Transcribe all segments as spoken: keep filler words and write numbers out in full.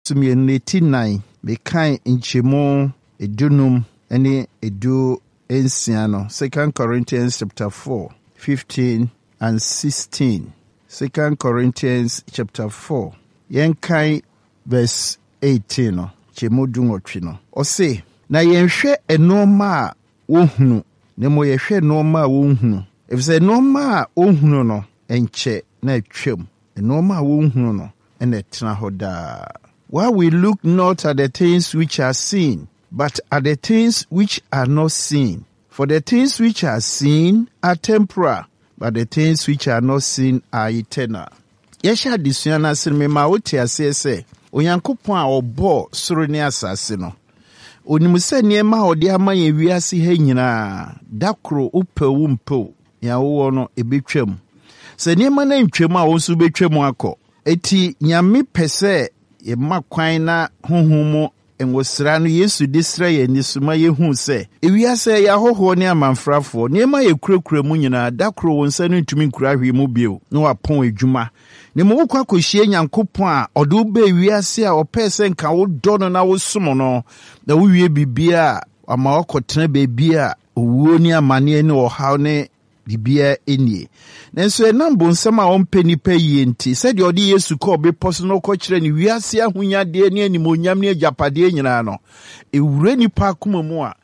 Sumieneti nine mekan nchemo edunum ene edu ensiano. Second Corinthians chapter four, fifteen and sixteen. Second Corinthians chapter four. Yenkai verse eighteen no. Chemo dungotwi no. Ose na yenhwe enoma a wohunu. Nemo yehwe enoma a wohunu. Efise enoma a wohunu no enche na etwam. Enoma a wohunu no ene tena hoda. While we look not at the things which are seen, but at the things which are not seen. For the things which are seen are temporal, but the things which are not seen are eternal. Yesha disuana sinme ma wote ase se Onyankopon a obo soro ne asase no. Onimu se niema ode ama ye wiase ha nyina dakro upewu mpo ya wo no ebetwam. Se niema na ntwam a wonso betwam akọ. Eti nyame pese ye makwan na honhomo enwosra no Yesu disra ye nisuma ye hu se ewiase ya hoho ne amanfrafo niema ye kurakura mu nyina dakro wonsa no ntumi nkura hwe mu bio no wapon adwuma ne mo kwa kohie Nyankopon a odo ba ewiase a opese nka wo do no na wo som no na wo wie bibia ama okotena bebia owuo ni amane ne ohaw ne bibia enie nenso enambo nsema a ompeni pa yenti said odi Yesu ko be personal ko kire ni wiase ahunyade ne animonyam ne agapade nyina no ewure nipa akoma mu a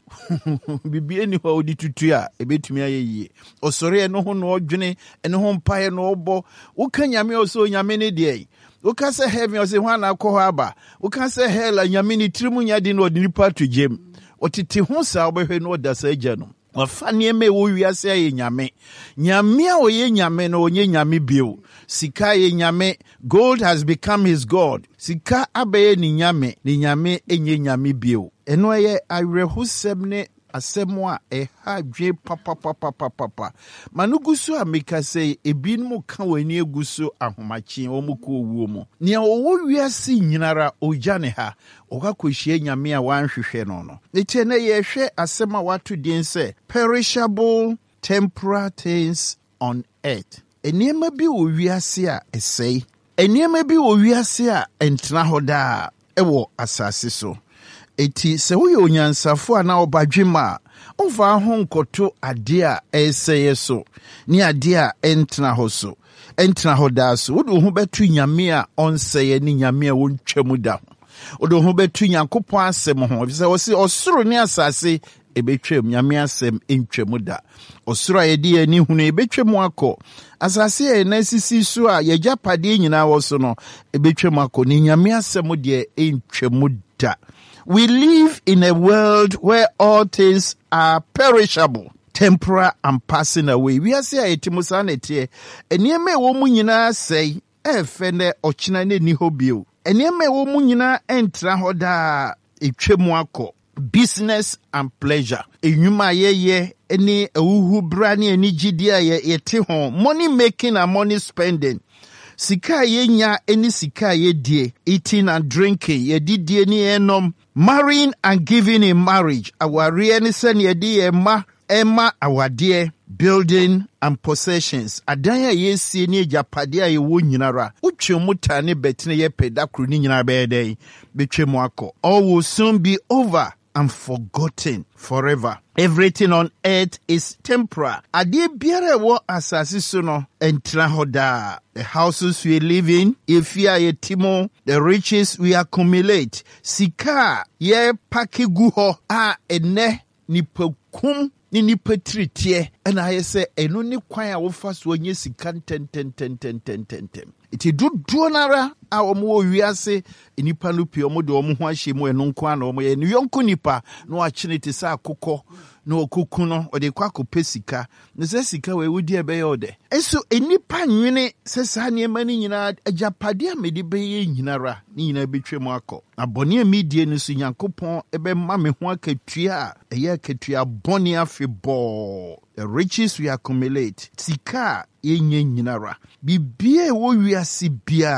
bibia ni ho odi tutu a ebetumi ayeye osore eno ho no odwene eno ho mpae no obo woka nyame oso nyame ne de woka se heaven ose ho na akọ ho aba woka se hell nyame ni tirimu nyade no odi nipa to gem otete ho sa obehwe no odasa agya no wafani eme wo wiase aye nyame nyame a oye nyame no onye nyame bio sika ye nyame gold has become his god sika abaye ni nyame ni nyame enye nyame bio eno ye awrehusem ne asemo a eha dwe papa papa papa manugusu ameka sei ebinmu ka wani egusu ahomachi omuko owuo mu ne owo wiase nyinara ojane ha okakohie nyame a wanhwehwe no no ete na ye hwe asema watu din se perishable temporal things on earth eniema bi wo wiase a esei eniema bi wo wiase a entena hoda ewo asase so eti se wo onyansafo ana obadwema ova ho nkoto ade a eseye so ni ade a entena ho so entena ho da so wo ho betu nyame a onseye ni nyame a wontwam da wo ho betu Nyankopon asem ho se wo se osoro ni asase ebetwam nyame asem entwam da osoro a yedi ani hunu ebetwam akọ asase e na sisi so a yagapade nyina wo so no ebetwam akọ ni nyame asem de entwam da. We live in a world where all things are perishable, temporal and passing away. We are saying etimusanete. Enieme wo mu nyina sei efene ochina ne ni hobio. Enieme wo mu nyina entra hoda etwemu akọ. Business and pleasure. Enyuma yeye eni ewuhu bra ne eni gidia ye yete ho. Money making and money spending. Sika ye nya eni sika ye die. Eating and drinking. Ye di die ni enom. Marrying and giving in marriage. Awari eni sen ye di ema. Ema awade. Building and possessions. Adanya ye si ni japadia ye wo nyinara. Uche muta ni betine ye pedakru ni nyinara bede. Beche mwako. All will soon be over and forgotten forever. Everything on earth is temporal. Ade biara wo asasi so no entra hoda. The houses we live in, if we are yetimo, the riches we accumulate. Sika ye paki guho a ene nipakum ni nipatritie. And I say eno ni kwaya wo fast wo nye sika ten ten ten ten ten ten ten. Iti du duonara a omo wiase nipa no pie omo de omo ho ahye mu eno nko ana omo ye no yonko nipa no achine te sa akokọ no okuku no ode kwa kopesika ne se sika we wudi ebe ye ode eso enipa nwene se sa ne mani nyina agapade a mede be ye nyinara ni nyina betwem akọ abone a medie ne so Nyankopon ebe ma me ho akatua a eye akatua bone afebọ. The riches we accumulate sika yenye nyinara bibie wo wiase bia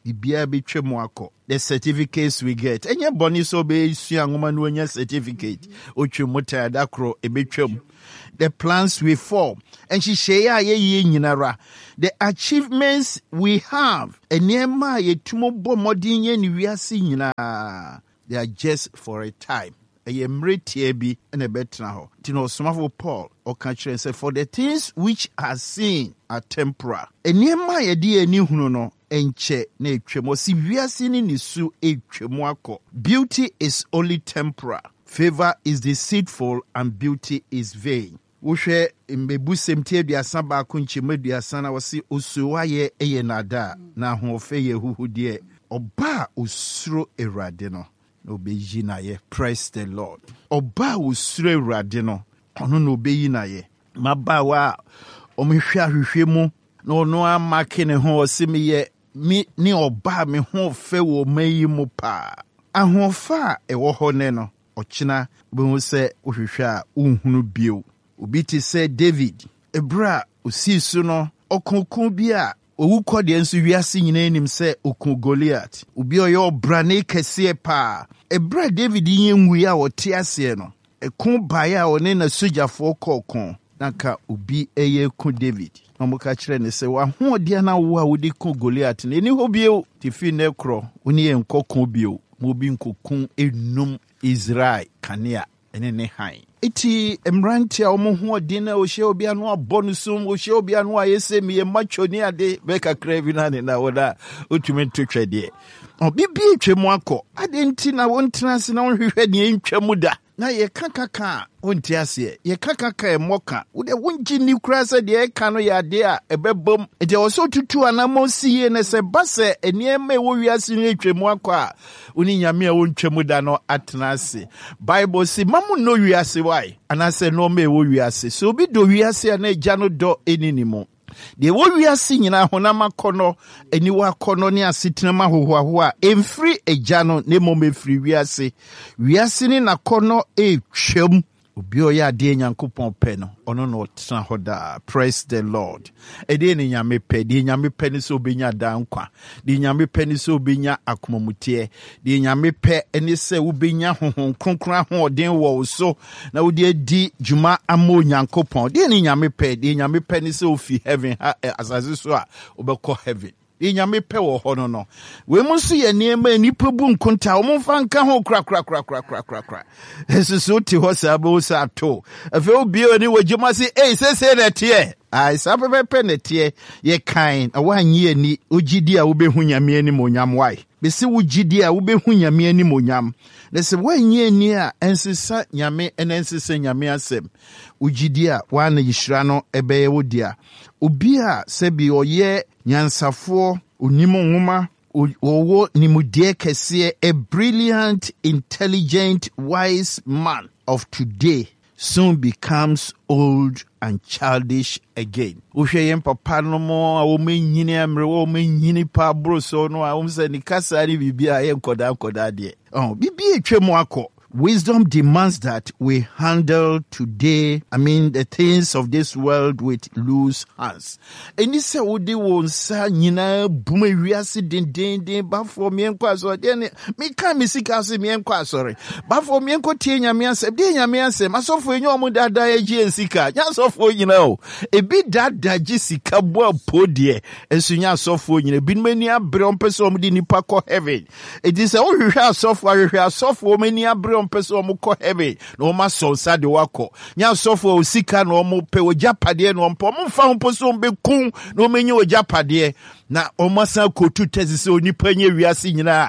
bibia betwa mu akọ. The certificates we get. Enye boni so be sua ngoma no nya certificate. Otwe mota dakro e betwam. The plans we form. And she share ye ye nyinara. The achievements we have. Enema ye tumo bo modin ye ni wiase nyina. They are just for a time. Eye mretie bi na betna ho. Tino somafo Paul o ka kire say for the things which are seen are temporal. Enema ye de ani hunu no enche na etwemo si wiase ni nisu etwemo akọ. Beauty is only temporal. Favor is deceitful and beauty is vain. Wohwe mbebu semtie aduasa ba ko nchemu aduasa na wose osuwa ye eye nada na hofe ye huhudie. Oba osuro Ewurade no no be yinaye. Praise the Lord. Oba osuro Ewurade no ono no be yinaye. Mabawa omhwe ahwehwe mu no no amake ne ho osimi ye mi ni oba me ho fe wo mayi mu pa. Ahofa ewo ho ne no ochina behu se ohwehwe a unhunu bio. Obi ti se David ebra osisu no okonkon bi a owu kode nso wiase nyina enim se okun Goliath. Obi oye obrane kese pa. Ebra David yenwu ya wote ase no ekun bae a one na sojafo kokon nanka obi eye ku David. Omuka kire ne se wa ho ode na wo a wodi ku Goliath ne ni ho bio ti fi ne kro oni en kokon bio mo bi nkokun enum Israel kanea ene ne han. Iti emrantia omo ho ode na o hye obi anu abonusum o hye obi anu ayese me macho ni ade beka kravi na ne na woda otumi ntotwe de. Obi bi twemu akọ ade nti na wontena se na wohwehwe ne ntwamu da. Na ye kakaka wonti ase ye kakaka e moka wo de wonji ni kura se de e ka no ya de a ebebom e de oso tutu anamo siye ne se base eniema wo wiase ni twemu akọ a oni nyame a wontwamu da no atena ase. Bible si mamu no wiase why anase no me wo wiase so bi do wiase na egya no do eninimo. De wo wiase nyina honam akono eniwa akono ne asetenama hohoaho a emfiri egya no ne mom efiri wiase. Wiase ni nakono e twam obi oya de Nyankopon pe no ono no tena hoda. Praise the Lord. E de ni nyame pe de nyame pe ni so obenya dankwa de nyame pe ni so obenya akomamutie de nyame pe eni se obenya honhon kronkron ho den wo so na wo de di juma amo Nyankopon de ni nyame pe de nyame pe ni se ofi heaven ha azazi so a obekọ heaven. Inyame pe wo ho no no we mu so ye niema nipa bu nkonta wo mfa nka ho kra kra kra kra kra kra kra esusu ti ho sa bo sa to afi obi oni wajuma si eh se se na tie ai sa pe pe na tie ye kan awanyi ani ogidi a wo be hu nyame ani monyam wai be se wogidi a wo be hu nyame ani monyam na se wanyi ani a ensesa nyame enensesa nyame asem ogidi a wana yishira no ebeye wodia obi a se bi oye nyansafo onimo nwoma owo nimudie kese a brilliant intelligent wise man of today soon becomes old and childish again. Uhwe yen papa no mo a wo menyini amre wo menyini pa bro so no a wo se ni kasa ni bibia yen koda koda de. Oh bibia etwemu akọ. Wisdom demands that we handle today, I mean, the things of this world with loose hands. And this would do one sa nyina bume wiase den den den ba for me enko so de me kan me sika se me enko sorry. Ba for me enko tie nyame asem de nyame asem asofo enyo omo dada agi sika. Nya asofo nyina o. E bi dada gi sika bo podie. Enso nya asofo nyina bi mani abre on pese omo di nipa ko heaven. E di se o hwehwe asofo hwehwe asofo mani abre person mo ko heaven no ma so sa de wako nya sofo osika no mo pe ojapade no mpo mo fa ho person be kun no menye ojapade na omasa kotu tezise onipa nya wiase nyina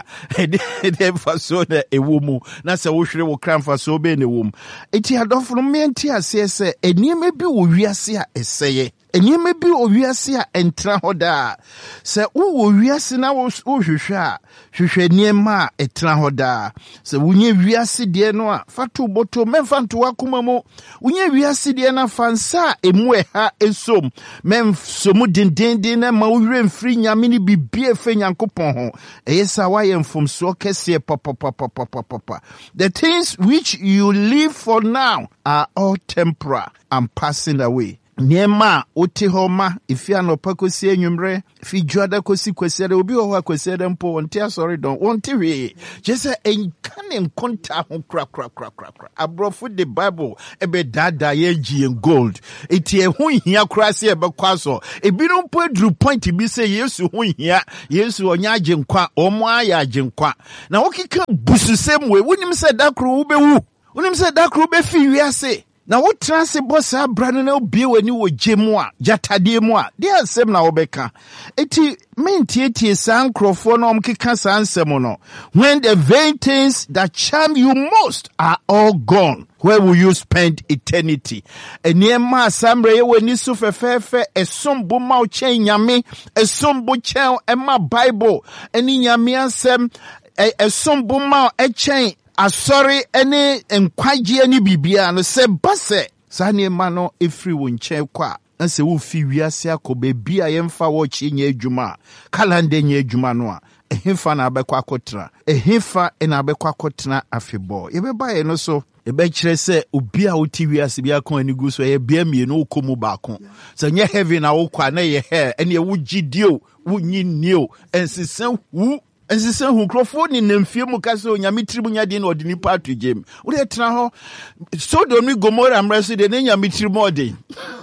e de fa so na ewo mu na se wo hwere wo kramfa so be ne wom enti adofo no menti ase se eniema bi wo wiase a eseye eniema bi wo wiase a entra hoda se wo wiase na wo hwehwe a hwehwe niema a etra hoda se wonye wiase de no a fatu boto memfa nto wakoma mu wonye wiase de na fansa emu ha esom memsomu dendenden na ma wo hwere mfiri nyame ni bibie fe Nyankopon ho eyesa waye mfomso kese papa papa papa papa. The things which you live for now are all temporal and passing away. Niema uti homa ifia no pakosi enwumre fi juada kosi kwesiere obi ho kwesiere mpo wonte sorry don wonte we just enkane nkonta ho kra kra kra kra kra abrofu the Bible ebe dada ye gi gold eti ehu hia kra se ebe kwaso ebinu mpo adru point bi se Yesu hu hia Yesu onya agenkwa omo aya agenkwa na wokika bususemwe wonim se dakro wo bewu wonim se dakro be fi wiase. Na wo transe bossa brano na obie wani wo gemu a jatade mu a de asem na wo beka eti mentietie san krofo na omkeka san semo no when the vain things that charm you most are all gone, where will you spend eternity? Eniema asamre ye wani so fefefe esombo ma o chen nyame esombo chen ema Bible eni nyame asem esombo ma o chen asori ene enkwaje ani bibia no se base sane ma no efri wo nche kwa nse wo fi wiase akobe bia yemfa wo chi nya adwuma kalanda nya adwuma no a ehemfa na abekwa kotra ehemfa na abekwa kotra afebo yebeba ye no so ebe kire se obi a woti wiase bia kon anigu so ye bia mie no komu ba kon se nye heaven na wo kwa na ye he ene wo gidio wo nyinio ensesan wu ensise hu krofo ni nemfie mu kase onyame tribu nya de na odini patu gem wo de tra ho Sodom ni Gomora mraso de nyame tribu ode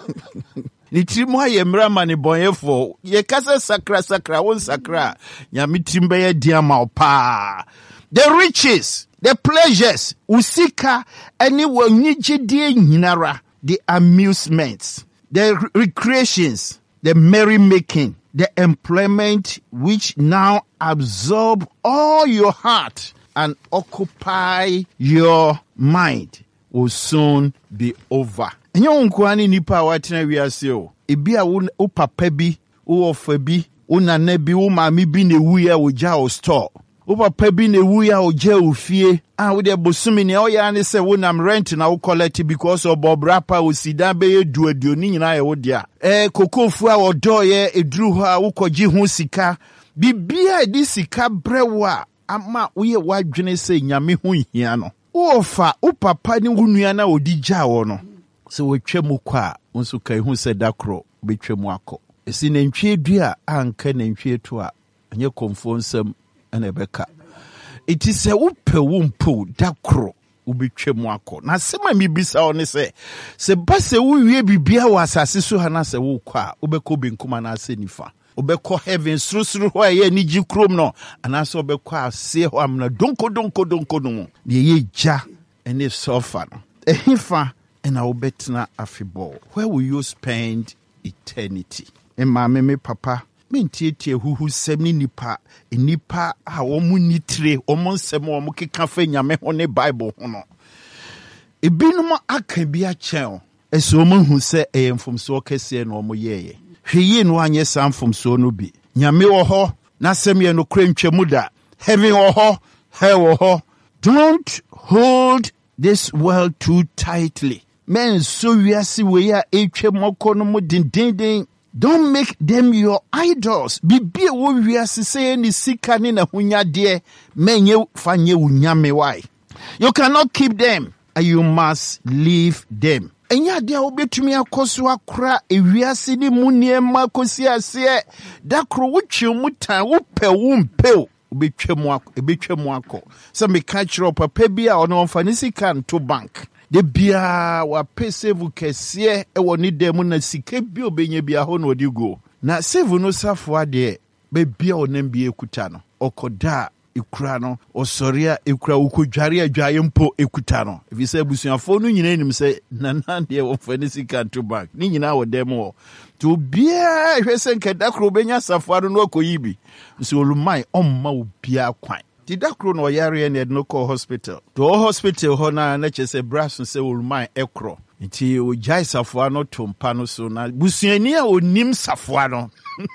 ni tribu ha ye mra ma ne bonyefo ye kase sakra sakra won sakra nyame trimbe ye dia ma opa the riches, the pleasures usika any wonyigide nyinara, the amusements, the recreations, the merrymaking, the employment which now absorb all your heart and occupy your mind will soon be over. Enyo nkwani nipa watena wiase o. Ebi a wo papa bi, wo ofa bi, wo nana bi, wo maami bi na wuya wo ja o store. Wo papa bi na wuya o ja o fie. Ah, wo de bosumi ne o ya ne se wo nam rent na wo collect because of Bob Rapper o sida be edu aduoni nyina ye wo dia. Eh kokofu a odo ye eduru ho a wo koji ho sika. Bibia edi sika brewa ama wo ye wadwene se nyame ho hia no. Wo fa wo papa ni wo nua na odi ja wo no. Se wo twemu kwa nso kai hu se dakro betwemu akọ. Esi na ntwe dua anka na ntwe to a anye komfo nsam na ebeka. Iti se wo pe wo mpo dakro ubetwemu akọ. Na sema mi bisa one se se ba se wo wie bibia wo asase so ha na se wo kwa ubekọ benkuma na ase nifa. Ubekọ heaven surusuru ho ye ni ji krom no anaso ubekọ ase ho amna donko donko donko no. Ne ye ja ene sofa no. Ehifa and I'll bet na afibol. Where will you spend eternity? And my meme papa, mentietie who who semni nipa, nipa a omu nitre, omon semo omuke kafe nyame hone Bible hono. E binuma aka bi a chen. Eso omu hu se e mfomso kese no omu yeye. Hweye no anye sa mfomso no bi. Nyame wo ho, na semye no krentwemu da. Heaven wo ho, hell wo ho. Don't hold this world too tightly. Men so wiase we ya etwe moko no mu dindindin. Don't make them your idols. Bibie wo wiase say ni sika ni na hunyade menye fanye unyame why. You cannot keep them and you must leave them. Enya de obetumi akoso akra ewiase ni muniema kosi ase da kro wutwe mutan wo pe wo mpe obetwemu akọ ebetwemu akọ. So me catch up papa bia ono mfani sika nto bank. De bia wa pesevu kese e woni dem na sika bi obenye bia ho na odigo na save no safo ade be bia onam bia ekuta no okoda ekura no osoria ekura ukodware adwaye mpo ekuta no ebi se busuafo no nyina nim se nana de wo fani sika to bank ni nyina wo dem wo to bia hwese nkeda kro benya safo ado no akoyibi nso olumai omma obia kwan. Ti dakro no yare ne no call hospital. To hospital ho na na chese brass se ulman ekro. Nti o jai safo no tompa no so na busuani a onim safo no.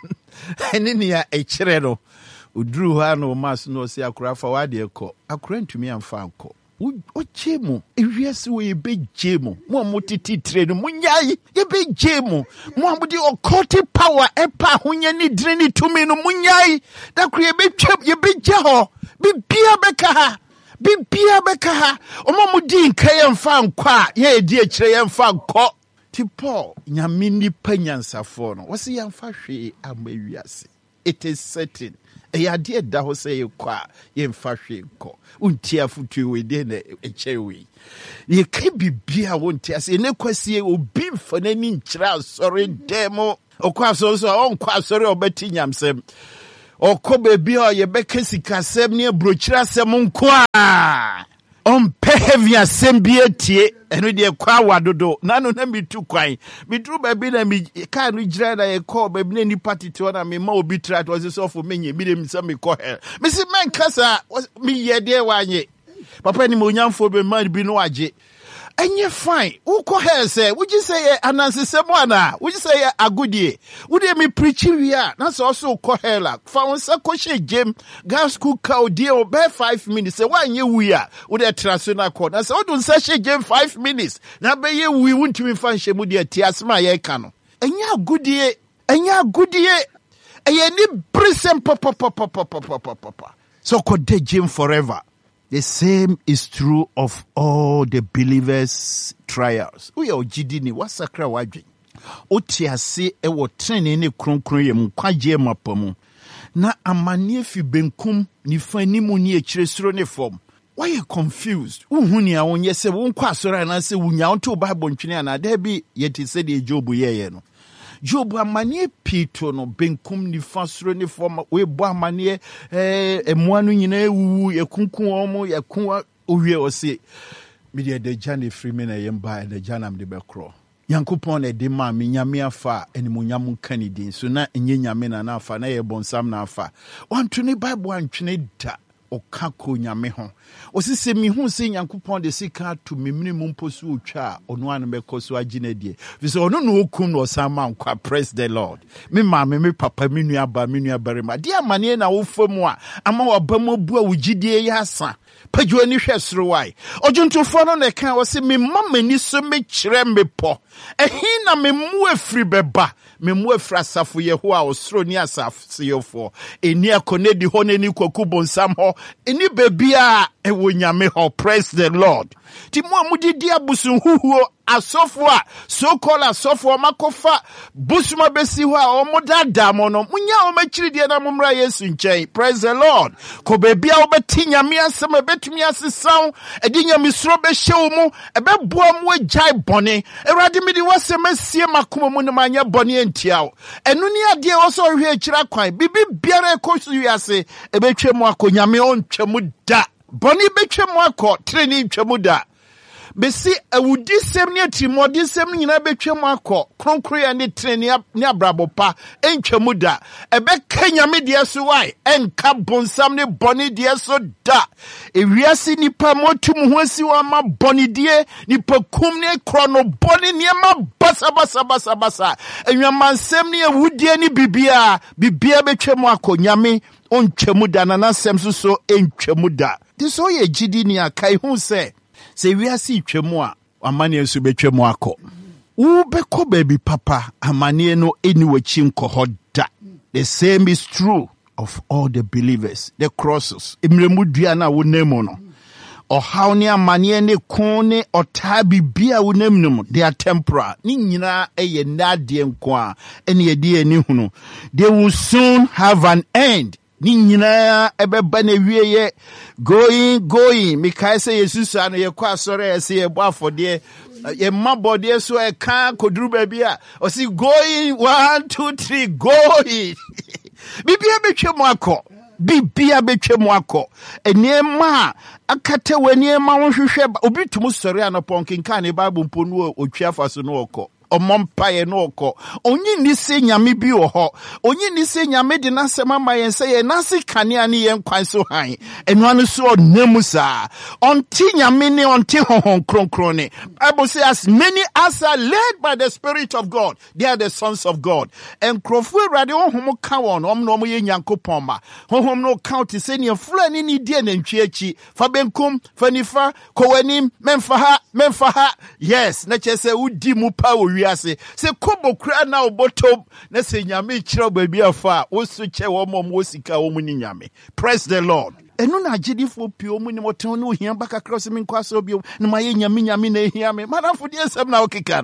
Ene ne ya ekire no. Oduru ha no mas no se akura fa wade ekọ. Akura ntumi amfa anko. O chemu ewiase we be jemu mo motiti tre no munyai ye be jemu mo amudi okoti power epa hunya ni dire ni tumi no munyai da kure be twem ye be je ho bibia beka ha bibia beka ha omo mudi nka ye mfa nkwa ye edi ekire ye mfa nkọ Ti Paul nyame nipa nyansafo no wose yamfa hwe amawiase. It is certain. E ade da ho say kwa yemfa hwe nko. Unti afutu we de na echewe. Ye ka bibia wonti ase ne kwasie obi mfa nani nkyira sorry demo. Okwa so so onkwa sorry obeti nyamsem. Okọ bebi o ye beka sikasem ne brochira sem nko a. On behavior sembie tie eno de kwa wadodo nanu na mitu kwan mitu baby na mi ka no gira na ye call baby na ni party to na me ma obi try to was so for menye bi dem se me call her me si man kasa me ye de wanye papa ni mo nyamfo be man bi no age enye fine who call her say would you say anansesem ana would you say agudie would me preach we are that's also call her like fa won say kwhye game gas school cow die o be five minutes say wanye we are would the traditional call na say odun say game five minutes na be ye we won't me fan hye mu de tiasema ye ka no enye agudie enye agudie eye ni brisem papa papa papa papa papa so call the game forever. The same is true of all the believers' trials. We are jidini wasakra wadwe. Otiase e wo trene ne kronkron yem kwaje mapamu. Na amanie fi benkum ni fani mu ni ekire soro ne fom. Why you confused? Uhu ni awonye se won kwa soro na se wunya onto Bible ntwene na da bi yeti se de Job yeye no. Job amanie pito no benkum ni fasoro ni form we bo amanie eh emuanu nyina ewu yekunkun omo yekun owie ose media de jane free me na yemba de janam de bekro yankopon na de ma me nyame afa animonyam kanidin so na enye nyame na na afa na ye bonsam na afa wanto ni Bible antwene da okako nyame ho osise mi hu se yankopon de sika to memni mu mposu otwa ono an bekoso agina die because ono no okum no sama nkwa praise the Lord me ma me me papa me nua ba me nua barema de amane na wo famu a ama wabam bu a wugidie ya asa padwo ni hwe soro wai ojuntofo no ne kan wo se me mama ni so me kire me po ehin na me mu afri beba me mu afra safo yeho a osoro ni asafo yefo eni akonedi ho ne ni kwaku bonsam ho eni bebia e wonyame ho praise the Lord ti mu amudidi abusu huhuo asofo a so call asofo makofa busuma besi ho a omodada mo no munya o makiri die na momra Yesu nchen praise the Lord ko bebia obeti nyame asem ebetumi asesaw edi nyame soro be hyew mu ebeboa mu agtai bone erade midi wasem asie makoma mu ne manya bone entiaw enu ni ade wo so hwe akira kwan bibi biara ekosu yase ebetwem akonyame ontwem da bone betwem akọ treni ntwem da besi awudi sem ne atimodi sem nyina betwem akọ kronkroya ne treni ne abrabopa entwem da ebe kanyame de so wai enka bonsam ne bone de so da ewiase nipa motum ho asi wa ma bone de nipa kum ne krono bone ne ma basa basa basa basa enwamansem ne awudi ne bibia bibia betwem akọ nyame ontwem da na nasem so so entwem da diso ye gidi ni akai hu se se wiase twemu a amane nso betwemu akọ wo beko baby papa amane no eni wachi nko da. The same is true of all the believers, the crosses emremu dua na wo nemu no o how ne amane ne kon ne ota bibia wo nemu they are temporal ni nyina eye nade nko a ene edi ani hunu they will soon have an end. Ni nyina ebeba na wieye going going mikai say Jesus anu ye kwa sore ese ye bo afode ye mabode so e kan koduru ba bia o si going one two three going bibia betwem akọ bibia betwem akọ eniema akata waniema wonhwehwe obi tumu sore anopon kinkan ne Bible mpo no otwa faso no okọ omompaye no oko onyi ni se nyame bi wo ho onyi ni se nyame de na sema ma yen se ye na se kane ani yen kwan so han eno anu so onemu sa onti nyame ne onti honhon kronkron ne Bible says as many as are led by the Spirit of God they are the sons of God and krofu rade honhom ka won om no mo ye nyankopon ma honhom no count se ne fulani ni die na ntwe achi fa benkum fanifa kowanim memfa ha memfa ha yes na chese udi mu pa wiase se kobokura na obotom na se nyame kira baby afa wo so che wo mom wo sika wo mu ni nyame praise the Lord enu na agidifo pio mu ni moton no hia baka cross mi nkwaso bio na maye nyame nyame na hia me madafo die sem na okika no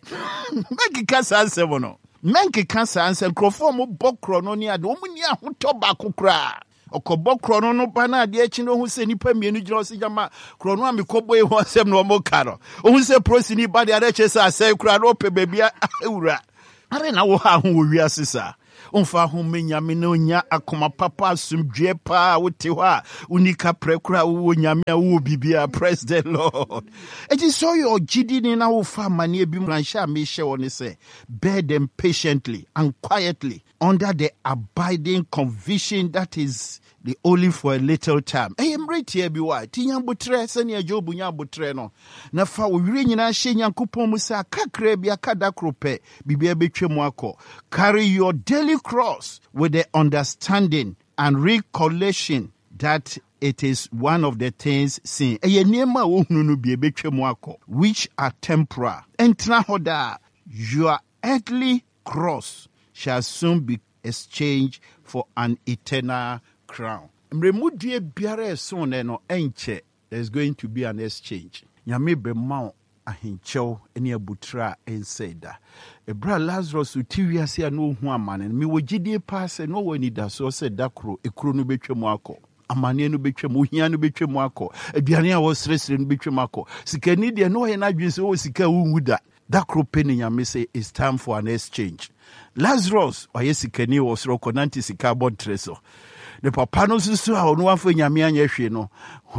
Make kasa ansem no. Menke kasa ansem krofo mo bokro no ni ade omu ni ahoto ba kokra. Okobo krono no bana ade achi no hu se nipa mienu gina osi jama krono amikobo e ho ansem no mo karo. Ohu se prosi ni ba de ade che sa asai kura no pe bebia ewura. Are na wo ha ho wi asisa. Onfa ho menyame no nya akoma papa asumdwe pa wote ho a unika prekura wo nyame a wo bibia. Praise the Lord. It is so your gidi ni na wo fa mane bi mransha me hye woni say bear them patiently and quietly under the abiding conviction that is the only for a little time. I am right here be why tinya botre se ne Job nya botre no na fa wo wire nyina hye Nyankopon mu sa kakra bia kada krope bibia betwem akọ. Carry your daily cross with the understanding and recollection that it is one of the things seen. Eye niema wo hunu no bia betwem akọ which are temporal. Entra hoda your earthly cross shall soon be exchanged for an eternal crown. Mremudie biara so no enche there's going to be an exchange. Nyame be ma ahinchew ene abutra enseda. Ebra Lazarus utiwia se no hu amane me wogidie pa se no wani da so se dakro ekro no betwem akọ. Amane no betwem ohia no betwem akọ. Aduane a wo sresre no betwem akọ. Sikani de no ye na dwen se wo sika wu da. Dakro peni nyame say it's time for an exchange. Lazarus oye sikani wo sro konanti sika bod treso. The papa no susu a ono afo nyame anya hwe no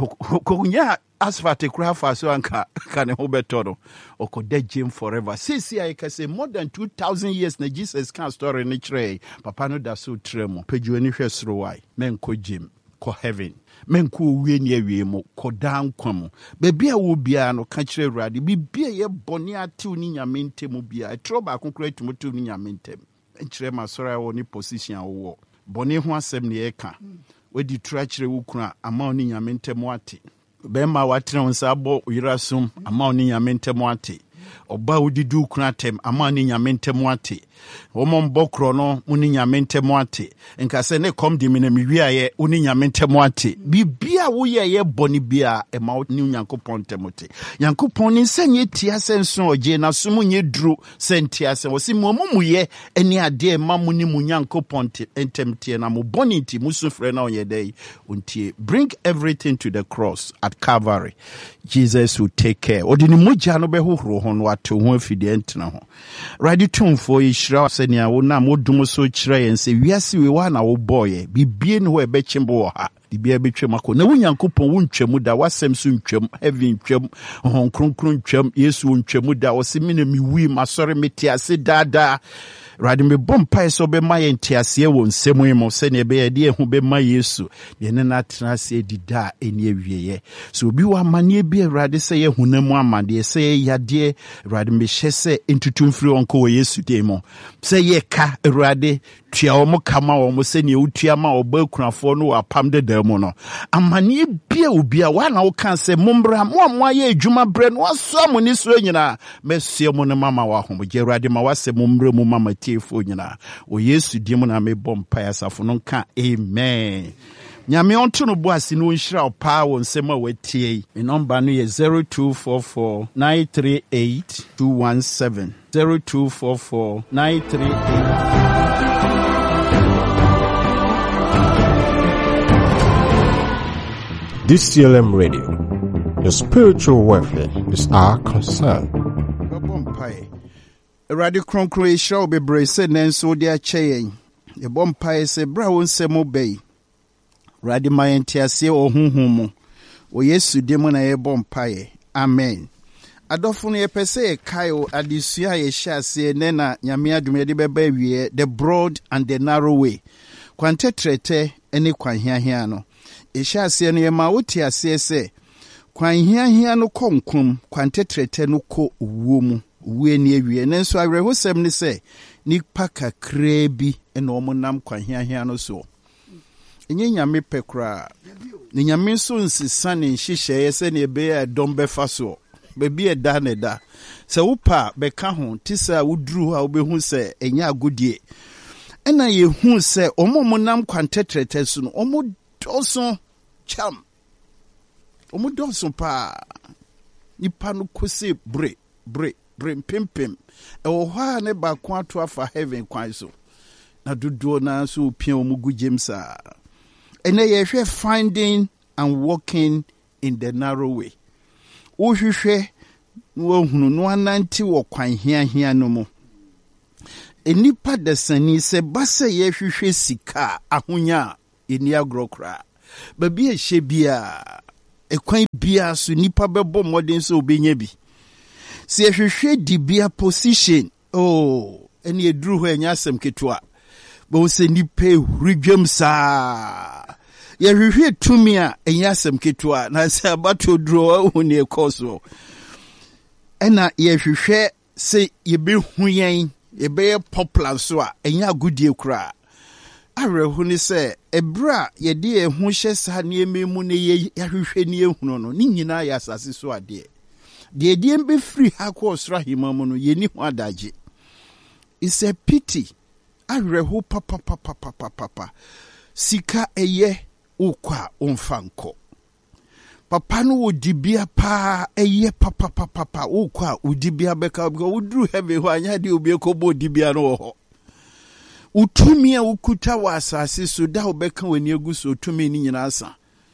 konya asfalt kura fa so anka kane ho beto no okoda gym forever. Sisi I can say more than two thousand years na Jesus can story ni kire papa no da so tremo peju ani hwe soro wai men ko gym ko heaven men ko wie ni awie mu ko dan kwamu bebi a wo bia no ka kire urade bibia ye bone atew ni nyame ntemu bia etro ba konkura tumutu ni nyame ntem kire masora wo ni position wo bone ho asem ne eka wedi tura kire wo kuna ama oni nyame ntemu ate be ma watene onsa bo yirasum ama oni nyame ntemu ate oba udidu kuna tem ama ni nyame ntemu ate womo mbokro no muni nyame ntemu ate nka se ne kom di me miwia ye uni nyame ntemu ate bibia wo ye ye boni bia e ma ni Nyankopon temote Nyankopon ni sanye tia senso oje na sumu nye dru sentia se wo si momu ye eni ade ma muni mu Nyankopon entemte na mo boni ti musufre na onye dei untie. Bring everything to the cross at Calvary. Jesus will take care. Odi ni moja no be hohoro ho no ato ho afide entena ho. Ready to for ishra senia wo na modum so kire yen se wiase we wa na wo boye bibie ne ho ebe chimbo ha bibia betwem akọ na Nyankopon wo ntwam da wasem so ntwam heaven ntwam hon kronkron ntwam Yesu ntwam da wo se me na mi wi masore metiase dada rade me bompa so be ma yentiase wo nsemu mo se ne be ye de hu be ma Yesu de ne na trase dida eni awieye so obi wa mane bi rade se ye hunamu amade se ye yade rade me hyese entutumfiri onko Yesu de mo se ye ka rade tua o mo kama o mo se ne utua ma oba kunafo no apam de demo no amane bia obi a wa na wo kan se mombra mo amwa ye adwuma bre no aso mo ni so nyina mesie mo ne mama wa ho je rade ma wase mombra mu mama tiefo nyina o Yesu di mo na me bompa ya safo no ka amen. Nyame onto no bo ase no nhira opa wo nsema watie e number no ye zero two four four nine three eight two one seven zero two four four nine three eight. D C L M Radio, your spiritual welfare is our concern. Radio Cronkro show be brace nenso dia cheyen. E bompae se bra won semo bei. Radio mayentia o hunhumu. O Yesu demo na ye bompae. Amen. Adofo no ye pese kayo adisua ye sha se nena nyame adum ye de beba wie the broad and the narrow way. Kwante trete ene kwanhiahia no. E sha se no ye ma woti ase se kwanhiahia no konkum kwante trete no ko uwo mu. We ni ewie nenso awerehosem ni se nipa kakra bi ene omonam kwanhiahia no so enye nyame pekra ni nyame so nsisa ne nhihye se ne ebe ya dombefa so bebi eda ne da se wopa beka ho tisa wuduru ha obehu se enya agodie ena ye hu se omomonam kwantetrete so no omo doso cham omo doso pa nipa no kose bre bre brim pim pim e wo ha ne ba ko ato afa heaven kwan so na dodo na so pia omugu Jamesa ene ye hwe finding and walking in the narrow way wo hwehwe wo hunu no ananti wo kwan hia hia no mu enipa desani se basa ye hwehwe sika ahonya eni agrokra ba bi ehye bia ekwan bia so nipa bebo modern so obenya bi se ye hwehwe di bia position oh eni eduru ho enya asem ketwa bo se nipa hurudwam saa ye hwehwe tumi a enya asem ketwa na se abato duro ho ne ekoso ena ye hwehwe se ye be huyen ye be popular so a enya agudie kura arehu ni se ebra ye de ehu hye sa ne ememu ne ye hwehwe ne ehunu no ni nyina ya asase so ade de de be free ha ko osra himamu no ye ni ho adaje. It's a pity arehu papa papa papa papa sika eye ukwa umfanko papa no odibia pa eye papa papa papa ukwa udibia beka udru heavy ho anya de obi ekobo odibia no ho utumi a ukuta wa asase so da obeka wani aguso utumi ni nyina asa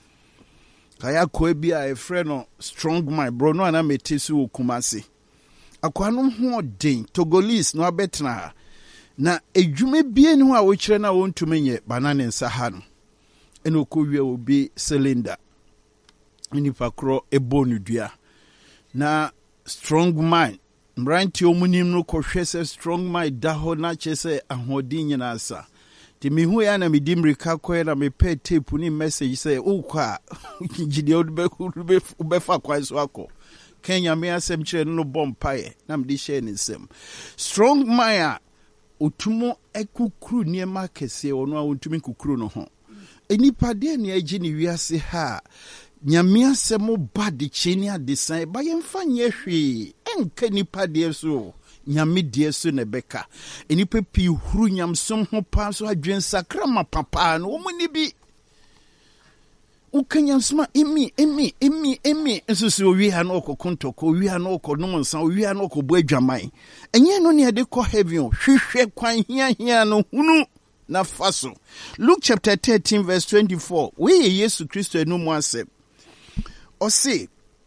kaya ko bia e frɛ no strong my bro no ana metesi okumase akwano ho den Togolese no abetna na edwuma bie ne ho a wo kire na wo ntumi nye banane nsa ha no eno ko wie obi cylinder nipa kro ebonu dua na strong mind mranti omunim no ko hwese strong mind da ho na chese ahodin nyina asa ti mehu ya na medimrika ko na me pe tape ni message say ukwa gide odbe be fa kwa so akọ Kenya me asem kire no bompae na me di share ni sem strong mind otumo ekukuru niema kese ono a ontumi kukuru no ho enipa de ne agi ni wiase ha nyame asem ba de cheni adesan ba ye mfa nye hwe enka nipa de so nyame de so ne beka enipa pi huru nyamsom ho pa so adwen sakra ma papa no wo ni bi ukanya sma emi emi emi emi enso wi ha no okokonto ko wi ha no okonom nsa wi ha no okobo adwaman enye no ne de ko heaven hwehwe kwan hia hia no hunu na faso. Luke chapter thirteen verse twenty-four we Yesu Kristo enu mu asem o se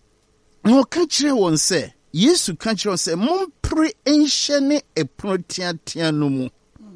no ka kire won se Yesu ka kire se mompre enhye ne eprotiatia no mu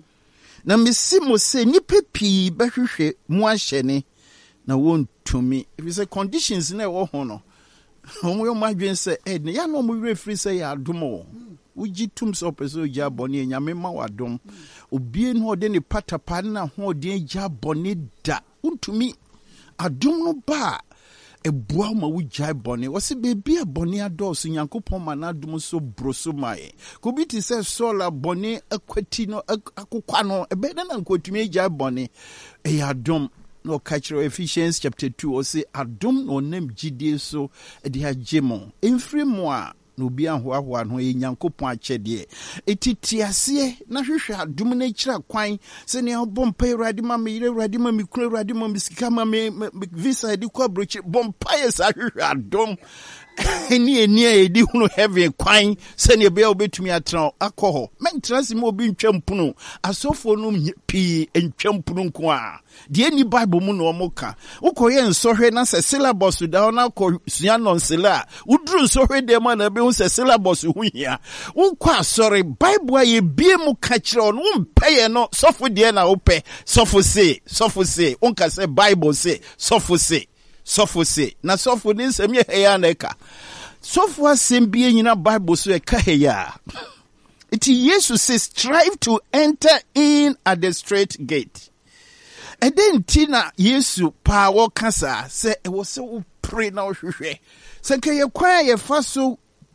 na mesi mo se nipa pii bahwehwe mu ahye ne na won tumi if you say conditions na wo ho no omo yo madwen say eh ya no mo refri say ya adomo uji tum so peso ja boni nyame ma wadom obie no de ne patapa na ho de ja boni da untumi adom no ba ebua ma wujai boni wose bebi a boni ados nyankopon ma na adom so broso mai ko bi ti say sola boni akwati no akokwa no ebe na nkotumi ja boni e ya adom no catch Ephesians chapter two or say adom no nem gidie so e de agemo emfiri mo a no bi anho aho anho e nyankopon akyede etitiase na hwehwe adom na kira kwan se ne bompa Awurade ma me Awurade ma me kura Awurade ma me sika ma me visa di kwa brochi bompa yes hwehwe adom eni eni e di hunu heaven kwan se ne be obetumi atra akọ mentrasi mo obi ntwampuno asofo no pi ntwampuno nko a de eni bible mu no omoka ukoye nsohwe na se syllabus da na ko sua nonsela uduru nsohwe de ma na be hu se syllabus hu hia ukwa sorry bible aye bie mu ka kire on umpeye no sofo de na ope sofo se sofo se unka se bible se sofo se sofo se na sofo ni nsem ye heya na eka sofo asem bie nyina bible so eka heya it Jesus says strive to enter in at the straight gate. And then Tina Yesu pa wo kasa se e wo se wo pray na wo hwehwe se ke ye kwa ye fa so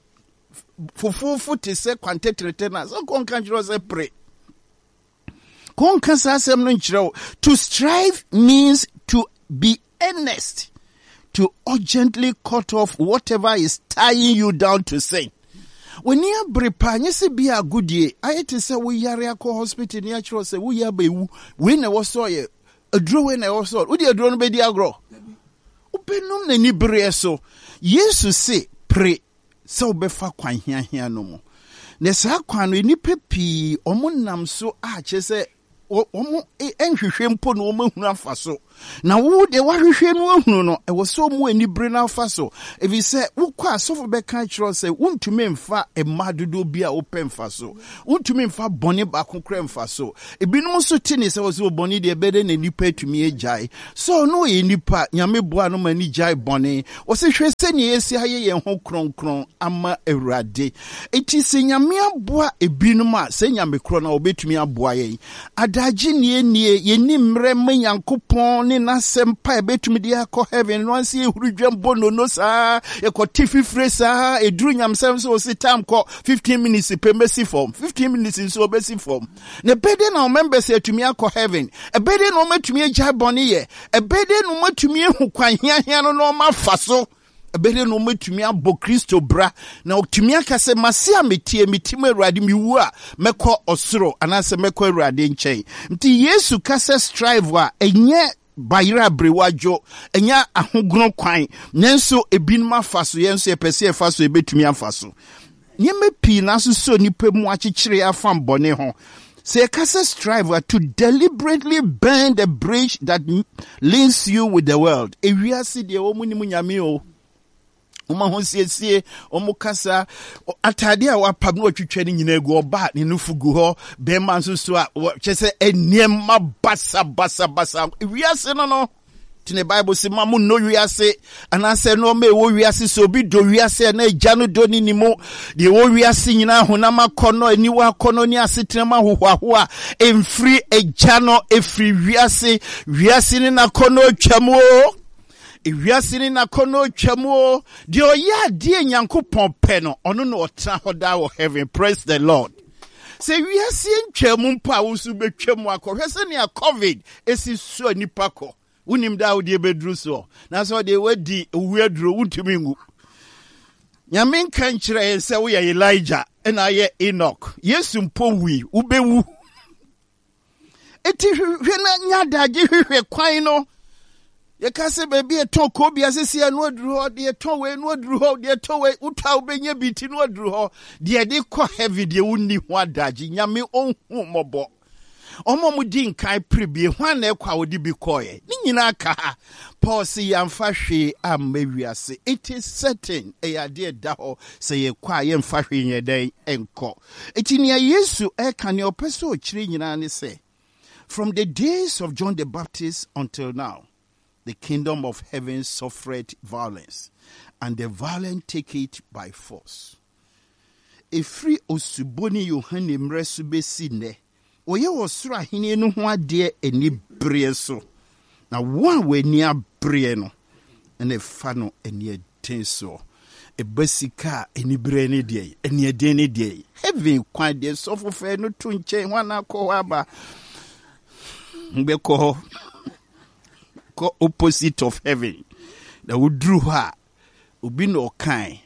fufufu te se kwantetrete na so kon kan jiro se pray kon kasa asem no nchiro to strive means to be earnest, to urgently cut off whatever is tying you down to sin. When you brepa nyese bia agudie ayete se wo yare akọ hospital ni akiro se wo ya bewu we na wo so ye aduro we na wo so wo di aduro no be di agro openum na ni bre so Yesu se pray se obefa kwan hia hia no mo ne saa kwan no nipa pii omo nam so a kyese omo enhwehwe mpo no omo hunu afa so na wo de wahwehwe no ahunu no e wo so omo ani bre na afa so if you say wo kwa sofo be kan kiro say wontumi mfa e madodo bi a wo pemfa so wontumi mfa bone ba kokra mfa so ebinom so tini say wo so bone de bede na nipa tumi ejai so no ye nipa nyame boa no mani jai bone wo se hwe se ne esi haye ye ho kronkron ama Awurade eti se nyame aboa ebinom a se nyame kro na obetumi aboa ye adaji nie nie ye nimre manyankopon ni na sempa ebetumi dia akọ heaven no anse ehurudwam bono no saa ekọ tififre saa eduru nyamsem so si time ko fifteen minutes per messy form fifteen minutes so obesi form ne bede na members etumi akọ heaven ebede na omatumi agya boni ye ebede na omatumi ehu kwan hiahia no no mafaso ebede no omatumi abo Kristo bra na otumi akase mase ametie mitim Awurade miwu a mekọ osoro anase mekọ Awurade nkyɛn nti Yesu kase strive a enye bayira brewajo enya ahogono kwan nenso ebinum afaso yenso epese efaso ebetumi afaso nyeme pi na so so nipa mu akyekyere afam bone ho say kase strive to deliberately burn the bridge that links you with the world ewiase de omu ni munyame o Uma honsiesie omukasa atade a wapam no atwitwa ni nyina egu oba ne nufugu ho be man so so a kyese eniem basa basa basa wiase no no tine Bible say mamu no wiase anase no me wo wiase so bi do wiase na agya no do ni nimu de wo wiase nyina honam akono aniwa akono ni asetrema hohoaho a emfiri agya no efiri wiase wiase ni na kono twamo Ewiasini na kono twamo de oya de nyankopon pe no ono no otra hoda wo heaven praise the Lord se wiase ntwamu mpa wo su betwamu akọhwe se ne covid esi so nipa ko unim da wo de bedru so na so de wadi owuaduro untumi ngu nyame nkan kire se wo ye Elijah na ye Enoch Yesu mpo wi ubewu eti hwe na nyadage hwe kwan no ye kase baby eton ko bia sesi anu aduru ho de eton we anu aduru ho de eton we uta obenye biti no aduru ho de de ko heavy de wonni ho adaji nyame onhu mobo omo mu di nkan prebie hwan na ekwa wodi bi koye ni nyina ka Paul si yamfa hwe amawiase it is certain e ya de da ho se ye kwa ye mfa hwe nyeden enko eti ne Yesu e kan ne opeso o kire nyina ne se from the days of John the Baptist until now the kingdom of heaven suffered violence, and the violent take it by force. Efri osuboni Yohane mresu besine. Oye osura hine no ho ade eni brie so. Na wa we ni abrie no. Ene fa no eni tenso. E basika eni brie ne de, eni ede ne de. Heaven kwan de so fofe no to nche wana ko aba. Mbe ko opposite of heaven. That would drew her. Ubi no kind.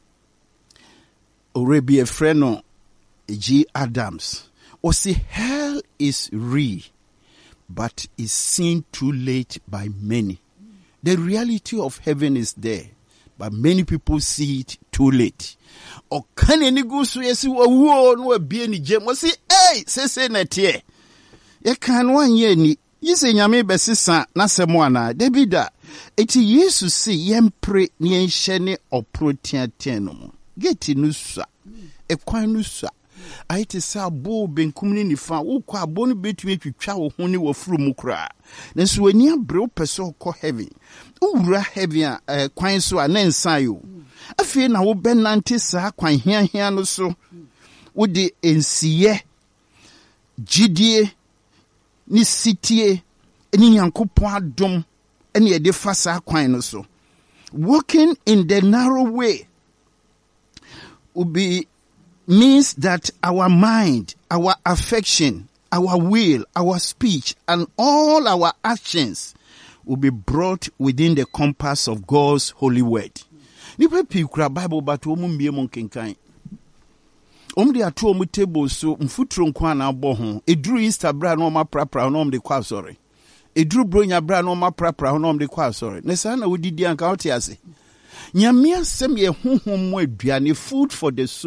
Already a friend of G. Adams. Or say hell is real, but is seen too late by many. The reality of heaven is there, but many people see it too late. Or can any go so yes, wo no be any gem? Was say, hey, say say net here. You can one year ni. Yise nyame besisa na semwana debida eti Yesu si yempre ni enhye ne oprotiaten no geti nusa ekwan nusa aite sa bo benkum ni nifa wo kwa abo no betumi twitwa wo ho ni wafuru mu kra nanso wani abre wo pese ko heaven owura heaven a kwan so a na nsan yo afie na wo benante sa kwan hiahia no so wo de ensiye gidie ni sitie ni nyankopon adom ene ye de fasa kwan no so walking in the narrow way will be means that our mind, our affection, our will, our speech, and all our actions will be brought within the compass of God's holy word. Nipa pi kura Bible but omu mbie mo nkenkan. Omu de ato omu table so mfuturo nkwa na abɔ ho. Eduru Easter bra na oma prapra na omu de kwa sorry. Eduru bronya bra na oma prapra na omu de kwa sorry. Ne sa na wodidi anka wote ase. Nyame asem ye honhom mu aduane food for the soul.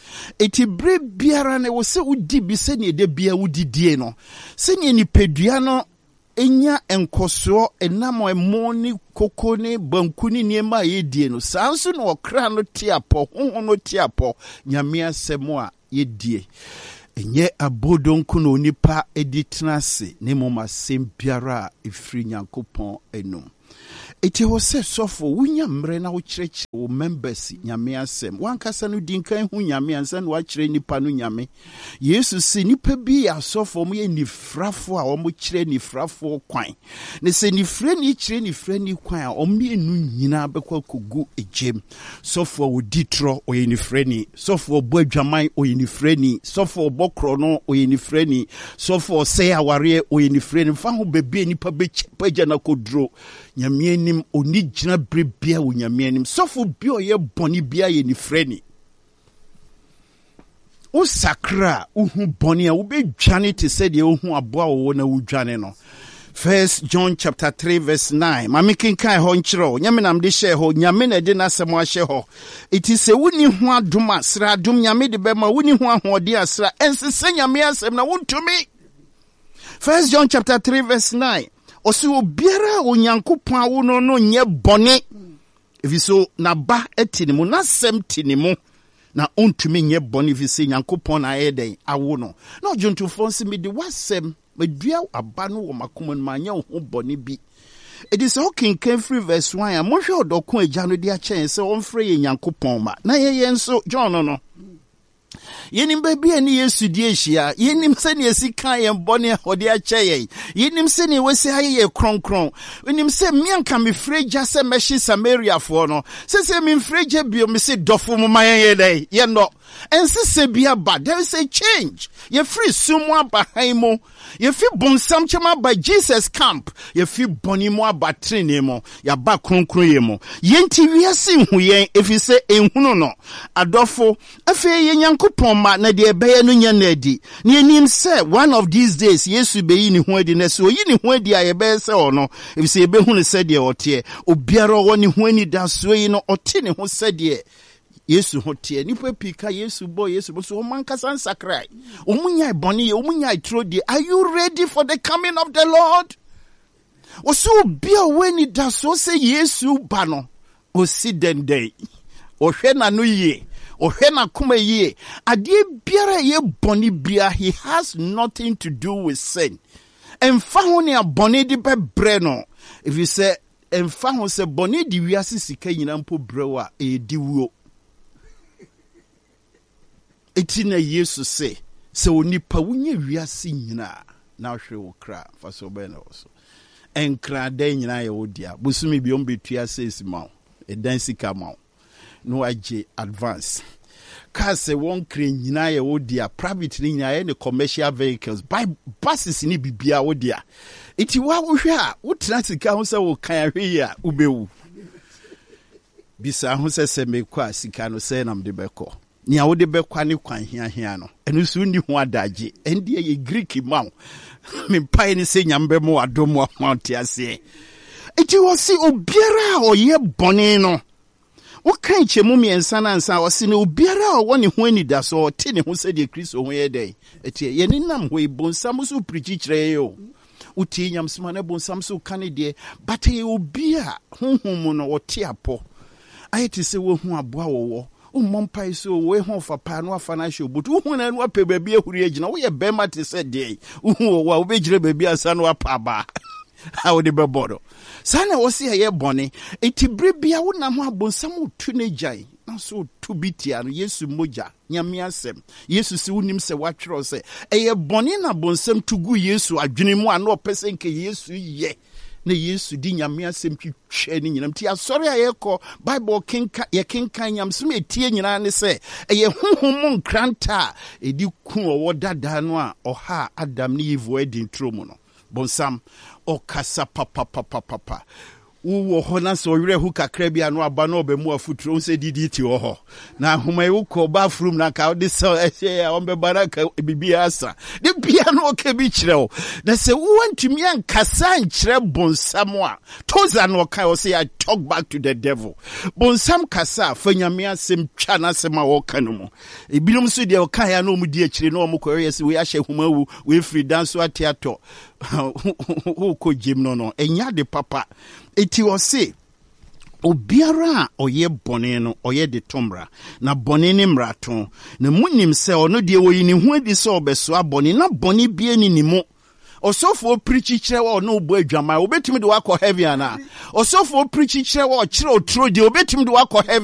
eti bre biara na wo se udi bi se ne de bia udidie no se ne nipadua no enya enkoso enamo emo ni koko ni banku ni niema yedie no sanso no okra no tiapo honhom no tiapo nyame asemo a yedie enye abodonku no nipa editrase ne moma sembiara ifri Nyankopon enum. Ete wo se sofo wunya mre na wo kyerɛkyerɛ wo members nyame asɛm wankasa no dinkan hu nyame ansa no wakyerɛ nipa no nyame. Yesu se nipa bi asofo mo ye nifrafo a wo mo kyerɛ nifrafo kwan ne se nifre ni kyerɛ nifre ni kwan a o me enu nyina bekwa kogu ejem. Sofo wo ditro o ye nifre ni, sofo bo adwaman o ye nifre ni, sofo bokro no o ye nifre ni, sofo se aware o ye nifre ni. Fa ho bebe nipa be pagya na kodro nyame nim oni gyina brebia wo nyame nim. Sofo bi o ye boni bia ye nifre ni. O sakra uhu boni a wo be dwane te se de uhu aboa wo na wo dwane no. First John chapter three verse nine. Mami kinkan ho nkyerɛ nyame nam de hyɛ ho nyame na de na asɛm ahyɛ ho. It is a wuni ho adom asra adom nyame de bɛma wuni ho ahode asra ensese nyame asɛm na wontumi. First John chapter three verse nine. Osi obiara onyankopɔn awo no no nye bɔne. Efiso na ba etinimu na sem tinimu na ontumi nye bɔne efise nyankopɔn na ayɛden awo no. Na ojuntufo nsi me de wasɛm medua aba no wo makoma no manya ho bɔne bi. It is okay can free verse one. Mo hwe odoko agya no de a kyɛn sɛ ɔmfrɛ yɛ nyankopɔn ma. Na yɛ yɛ nso John no no. Yenim baby ani Yesu die hia yenim se ne esika ye mbone ode a kyeye yenim se ne wesi aye ye kronkron yenim se mianka me freja se meshi Samaria fo no se se me freja bio me se dofo mo mayen ye dai ye no ense se bia ba there is a change ye free sumu abahan mo ye fi bonsam chema by Jesus camp ye fi boni mo abatrene mo ya ba kronkron ye mo ye nti wiase hu yen efi se enhunu no adofo afi ye nyankopon ma na de beye no nya na adi na enim se one of these days Yesu be yi ni ho adi na so yi ni ho adi a ye be se ono efi se be hu ne se de ote obiara wo ni ho ani da so yi no ote ne ho se de Yesu hotie nipa pika Yesu boy Yesu bo so mankasa nsakrai omunya iboni omunya itrodi. Are you ready for the coming of the Lord? Oso bia weni da so se Yesu ba no osi dende ohwe na no ye ohwe na kuma ye ade biara ye boni bia he has nothing to do with sin. Emfa ho ne aboni di bebre no if you say emfa ho se boni di wiase sika nyina mpo brewa e di wuo. Etina Yesu se se onipa wunye wiase nyina na hwe wo kra fa so be na so enkra da nyina ye wodia bosumi bi on betua sesi ma e dan sika ma no age advance car se won kra nyina ye wodia private ni nyina ye ne commercial vehicles by buses ni bibia wodia iti wa wo hwe a wo transika ho se wo kan hwe ya ubewu bisa ho se se mekwa sika no se nam de beko ni a wode bekwa ne kwan hia hia no enu so ndi ho adaje endi ye Greek maw me pai ni se nyambe mo adom wa mount ase eti wo si obiara o ye bone no wo kan chemu miensa na nsa wo si ne obiara o woni ho ani da so te ne ho se de Kristo ho ye den eti ye ni nam ho ibonsam so preach kire yo uti nyam sma na bonsam so kan de but ye obia honhom no wo te apo ayeti se wo hu aboa wo umompai so we ho fa pa no afa na hwe but uhu na no apɛ baabi ahuri agina wo ye bema te se de uhu wo wo begire baabi asa no apa ba how de bebodo sana wo se ye bone etibire bia wo na ho abonsam tu ne gai na so tu bitia no Yesu moja nyame asem Yesu se wonim se watwero se eye bone na bonsam tugu Yesu adwene mu ana opese nke Yesu ye na Yesu di nyame asem twitwe ni nyinam ti asori ayeko Bible kenka ye kenka nyam so metie nyina ne se eye honhom nkranta edi ku owo dada no a oha Adam ni Eve edin tromu no bonsam okasa papa papa papa wo ho na so yere hu kakra bia no aba no obemu afuturo se didi ti wo ho na homa e wo ba from na ka de so ehye on be baraka bibia asa de bia no ka bi kireo na se wo antumi ankasa nkire bonsam a toza no ka o say I talk back to the devil bonsam kasa fanyame asem twa na asem a wo ka no mu e binom so de o ka ya no mu di akire no mo ko yes we ahye homa wu we free dance so atiato who ko jim no no enya de papa eti o se obiara oye bone no oye de tomra na bone ne mrato na munim se ono de wo yini hu adi se obeso abone na bone bie ni nimo osofo preach kire wa no bo adwama obetimi de wakọ heaven ana osofo preach kire wa kire otro de obetimi de wakọ heaven